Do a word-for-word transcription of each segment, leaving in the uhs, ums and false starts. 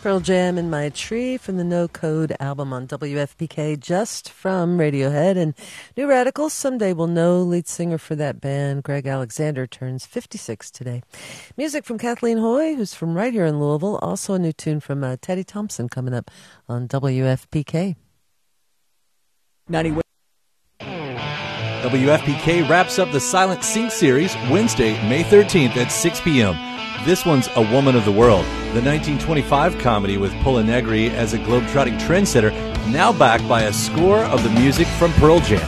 Pearl Jam in My Tree from the No Code album on W F P K, just from Radiohead. And New Radicals, someday we'll know. Lead singer for that band, Greg Alexander, turns fifty-six today. Music from Kathleen Hoy, who's from right here in Louisville. Also a new tune from uh, Teddy Thompson coming up on W F P K. ninety W F P K wraps up the Silent Sync series Wednesday, May thirteenth at six p.m. This one's A Woman of the World, the nineteen twenty-five comedy with Pola Negri as a globetrotting trendsetter, now backed by a score of the music from Pearl Jam.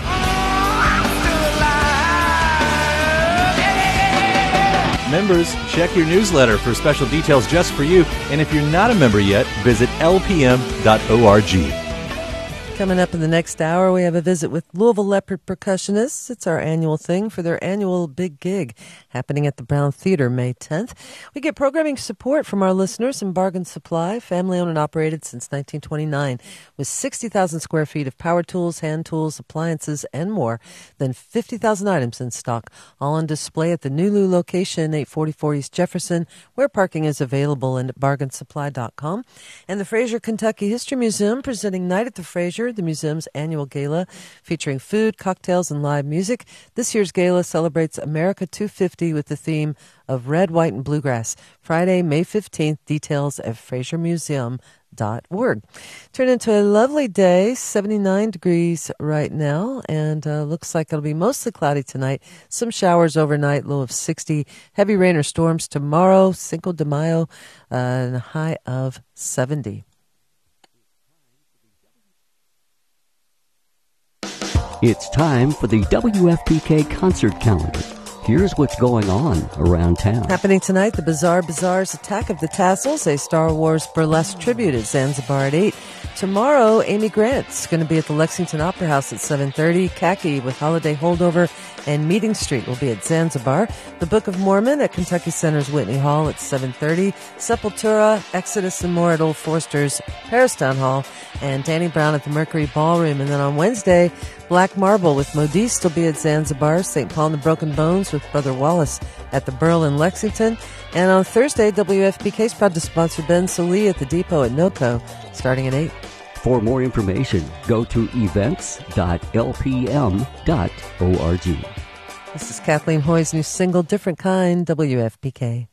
Members, check your newsletter for special details just for you, and if you're not a member yet, visit L P M dot org. Coming up in the next hour, we have a visit with Louisville Leopard Percussionists. It's our annual thing for their annual big gig happening at the Brown Theater May tenth. We get programming support from our listeners in Bargain Supply, family-owned and operated since nineteen twenty-nine, with sixty thousand square feet of power tools, hand tools, appliances, and more than fifty thousand items in stock, all on display at the Nulu location, eight forty-four East Jefferson, where parking is available, and at bargain supply dot com. And the Fraser Kentucky History Museum presenting Night at the Fraser, the museum's annual gala featuring food, cocktails, and live music. This year's gala celebrates America two fifty with the theme of red, white, and bluegrass. Friday, May fifteenth, details at fraser museum dot org. Turn into a lovely day, seventy-nine degrees right now, and uh, looks like it'll be mostly cloudy tonight. Some showers overnight, low of sixty. Heavy rain or storms tomorrow, Cinco de Mayo, uh, and a high of seventy. It's time for the W F P K concert calendar. Here's what's going on around town. Happening tonight, the Bizarre Bazaar's Attack of the Tassels, a Star Wars burlesque tribute at Zanzibar at eight. Tomorrow, Amy Grant's going to be at the Lexington Opera House at seven thirty. Khaki with Holiday Holdover and Meeting Street will be at Zanzibar. The Book of Mormon at Kentucky Center's Whitney Hall at seven thirty. Sepultura, Exodus, and more at Old Forster's Paris Town Hall. And Danny Brown at the Mercury Ballroom. And then on Wednesday, Black Marble with Modiste will be at Zanzibar. Saint Paul and the Broken Bones with Brother Wallace at the Burl in Lexington. And on Thursday, W F P K is proud to sponsor Ben Solee at the Depot at NOCO, starting at eight. For more information, go to events dot L P M dot org. This is Kathleen Hoy's new single, Different Kind, W F P K.